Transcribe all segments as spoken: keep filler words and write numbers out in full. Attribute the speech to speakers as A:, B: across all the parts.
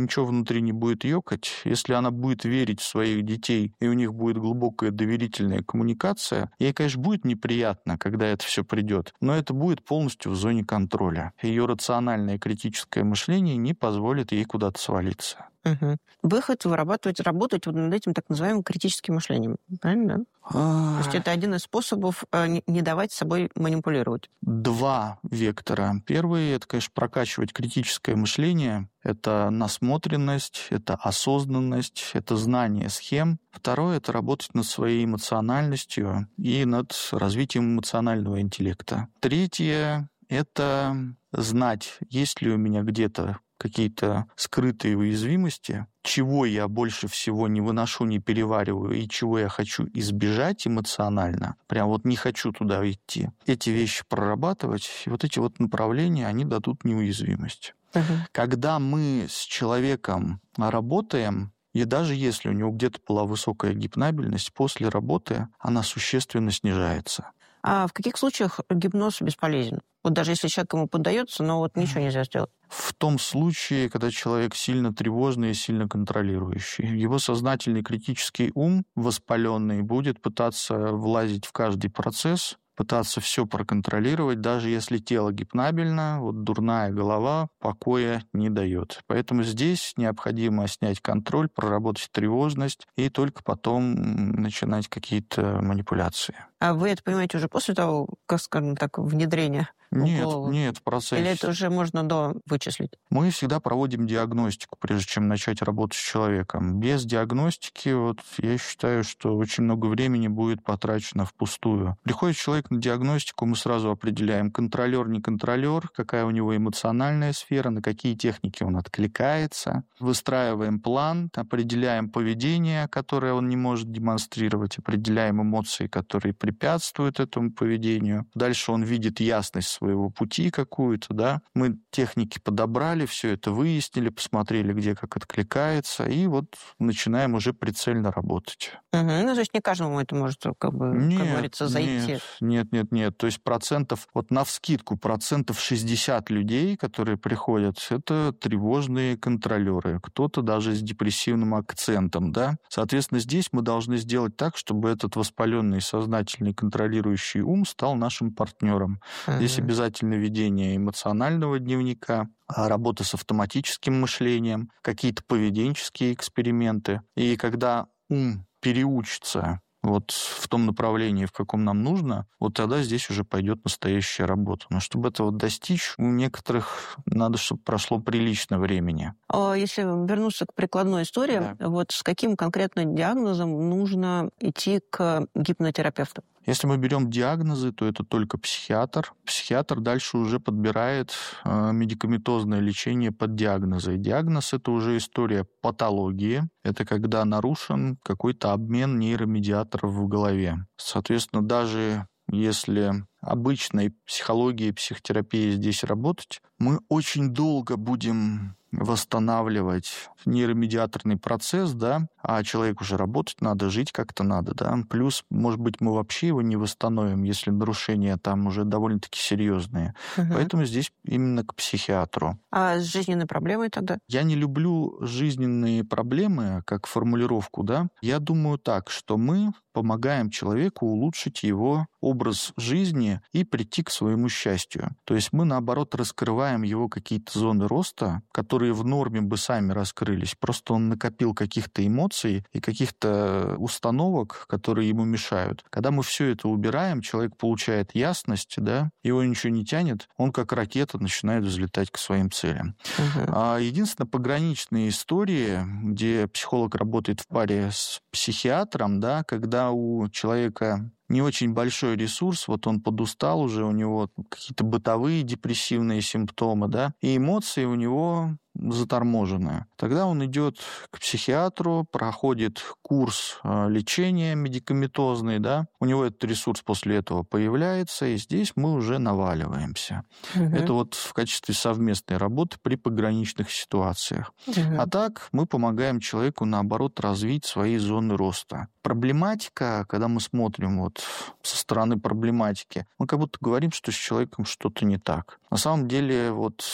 A: ничего внутри не будет ёкать, если она будет верить в своих детей, и у них будет глубокая доверительная коммуникация, ей, конечно, будет неприятно, когда это все придет, но это будет полностью в зоне контроля. Ее рациональное критическое мышление не позволит ей куда-то свалиться.
B: Угу. Выход вырабатывать, работать вот над этим так называемым критическим мышлением. Правильно, да? То есть это один из способов не давать собой манипулировать.
A: Два вектора. Первый – это, конечно, прокачивать критическое мышление. Это насмотренность, это осознанность, это знание схем. Второе – это работать над своей эмоциональностью и над развитием эмоционального интеллекта. Третье – это знать, есть ли у меня где-то какие-то скрытые уязвимости, чего я больше всего не выношу, не перевариваю, и чего я хочу избежать эмоционально, прям вот не хочу туда идти. Эти вещи прорабатывать, и вот эти вот направления, они дадут неуязвимость. Uh-huh. Когда мы с человеком работаем, и даже если у него где-то была высокая гипнабельность, после работы она существенно снижается.
B: А в каких случаях гипноз бесполезен? Вот даже если человек ему поддается, но вот ничего нельзя сделать.
A: В том случае, когда человек сильно тревожный и сильно контролирующий. Его сознательный критический ум, воспаленный, будет пытаться влазить в каждый процесс, пытаться все проконтролировать, даже если тело гипнабельно, вот дурная голова покоя не дает. Поэтому здесь необходимо снять контроль, проработать тревожность и только потом начинать какие-то манипуляции.
B: А вы это понимаете уже после того, как, скажем так, внедрения?
A: Нет, нет, в процессе.
B: Или это уже можно до вычислить?
A: Мы всегда проводим диагностику, прежде чем начать работать с человеком. Без диагностики, вот, я считаю, что очень много времени будет потрачено впустую. Приходит человек на диагностику, мы сразу определяем, контролер, не контролер, какая у него эмоциональная сфера, на какие техники он откликается. Выстраиваем план, определяем поведение, которое он не может демонстрировать, определяем эмоции, которые препятствуют этому поведению. Дальше он видит ясность своего пути какую-то, да. Мы техники подобрали, все это выяснили, посмотрели, где как откликается, и вот начинаем уже прицельно работать.
B: Угу. Ну, то есть не каждому это может, как бы, нет, как говорится, зайти.
A: Нет, нет, нет, нет. То есть процентов, вот навскидку, процентов шестьдесят людей, которые приходят, это тревожные контролеры. Кто-то даже с депрессивным акцентом, да. Соответственно, здесь мы должны сделать так, чтобы этот воспаленный, сознательный, контролирующий ум стал нашим партнером. Угу. Здесь обязательно ведение эмоционального дневника, работа с автоматическим мышлением, какие-то поведенческие эксперименты. И когда ум переучится вот в том направлении, в каком нам нужно, вот тогда здесь уже пойдет настоящая работа. Но чтобы этого достичь, у некоторых надо, чтобы прошло прилично времени.
B: Если вернуться к прикладной истории, да. Вот с каким конкретно диагнозом нужно идти к гипнотерапевту?
A: Если мы берем диагнозы, то это только психиатр. Психиатр дальше уже подбирает медикаментозное лечение под диагнозы. Диагноз – это уже история патологии. Это когда нарушен какой-то обмен нейромедиаторов в голове. Соответственно, даже если обычной психологией, психотерапией здесь работать, мы очень долго будем восстанавливать нейромедиаторный процесс, да, а человеку уже работать надо, жить как-то надо, да. Плюс, может быть, мы вообще его не восстановим, если нарушения там уже довольно-таки серьезные. Угу. Поэтому здесь именно к психиатру.
B: А с жизненной проблемой тогда?
A: Я не люблю жизненные проблемы как формулировку, да. Я думаю так, что мы помогаем человеку улучшить его образ жизни и прийти к своему счастью. То есть мы, наоборот, раскрываем его какие-то зоны роста, которые в норме бы сами раскрылись. Просто он накопил каких-то эмоций и каких-то установок, которые ему мешают. Когда мы все это убираем, человек получает ясность, да, его ничего не тянет, он как ракета начинает взлетать к своим целям. Угу. А единственное, пограничные истории, где психолог работает в паре с психиатром, да, когда у человека не очень большой ресурс, вот он подустал уже, у него какие-то бытовые депрессивные симптомы, да, и эмоции у него заторможенные. Тогда он идет к психиатру, проходит курс лечения медикаментозный, да, у него этот ресурс после этого появляется, и здесь мы уже наваливаемся. Угу. Это вот в качестве совместной работы при пограничных ситуациях. Угу. А так мы помогаем человеку, наоборот, развить свои зоны роста. Проблематика, когда мы смотрим вот со стороны проблематики, мы как будто говорим, что с человеком что-то не так. На самом деле вот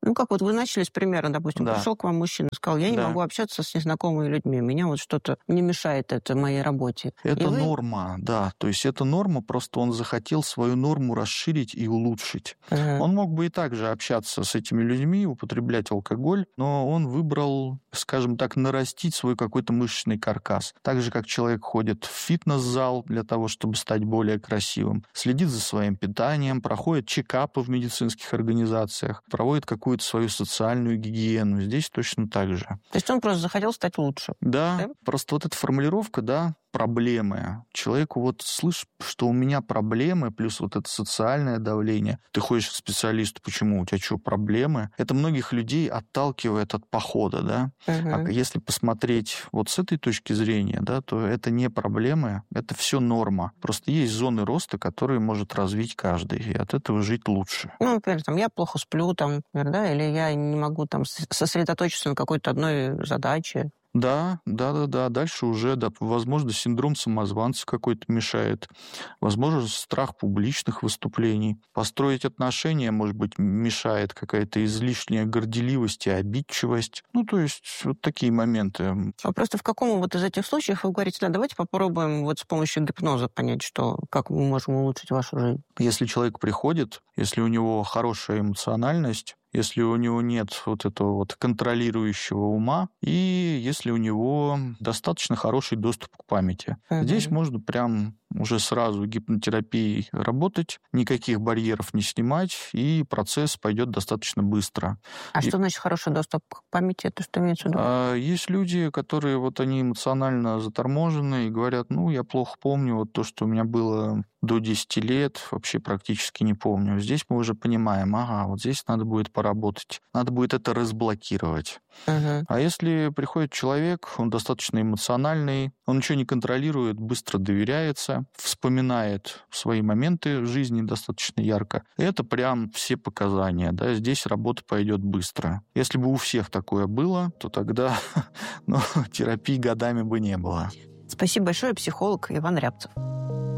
B: Ну, как вот вы начали с примера, допустим,
A: Да.
B: пришел к вам мужчина, сказал, я не
A: Да.
B: могу общаться с незнакомыми людьми, меня вот что-то не мешает это моей работе.
A: Это
B: И вы-
A: норма, да. То есть это норма, просто он захотел свою норму расширить и улучшить.
B: Ага.
A: Он мог бы и также общаться с этими людьми, употреблять алкоголь, но он выбрал, скажем так, нарастить свой какой-то мышечный каркас. Так же, как человек ходит в фитнес-зал для того, чтобы стать более красивым, следит за своим питанием, проходит чекапы в медицинских организациях, проводит какую-то свою социальную гигиену. Здесь точно так же.
B: То есть он просто захотел стать лучше.
A: Да,
B: Да?
A: просто вот эта формулировка, да, проблемы. Человеку вот слышь, что у меня проблемы, плюс вот это социальное давление. Ты ходишь к специалисту, почему? У тебя что, проблемы? Это многих людей отталкивает от похода, да?
B: Ага.
A: А если посмотреть вот с этой точки зрения, да, то это не проблемы, это все норма. Просто есть зоны роста, которые может развить каждый, и от этого жить лучше.
B: Ну, например, там, я плохо сплю, там, например, да, или я не могу там с- сосредоточиться на какой-то одной задаче.
A: Да, да, да, да. Дальше уже, да, возможно, синдром самозванца какой-то мешает. Возможно, страх публичных выступлений. Построить отношения, может быть, мешает какая-то излишняя горделивость и обидчивость. Ну, то есть вот такие моменты.
B: А просто в каком вот из этих случаев вы говорите, да, давайте попробуем вот с помощью гипноза понять, что, как мы можем улучшить вашу жизнь.
A: Если человек приходит, если у него хорошая эмоциональность, если у него нет вот этого вот контролирующего ума, и если у него достаточно хороший доступ к памяти.
B: Мгм.
A: Здесь можно прям уже сразу гипнотерапией работать, никаких барьеров не снимать, и процесс пойдет достаточно быстро.
B: А
A: И-
B: что значит хороший доступ к памяти? Это что имеется в виду?
A: А есть люди, которые вот они эмоционально заторможены и говорят, ну, я плохо помню вот то, что у меня было до десяти лет, вообще практически не помню. Здесь мы уже понимаем, ага, вот здесь надо будет поработать, надо будет это разблокировать.
B: Ага.
A: А если приходит человек, он достаточно эмоциональный, он ничего не контролирует, быстро доверяется, вспоминает свои моменты жизни достаточно ярко, это прям все показания, да, здесь работа пойдет быстро. Если бы у всех такое было, то тогда ну, терапии годами бы не было.
B: Спасибо большое, психолог Иван Рябцев.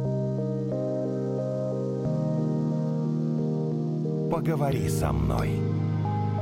C: Поговори со мной.